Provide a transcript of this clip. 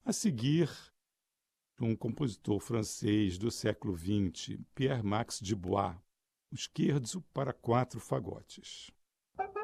A seguir, um compositor francês do século XX, Pierre Max Dubois, o Scherzo para 4 fagotes.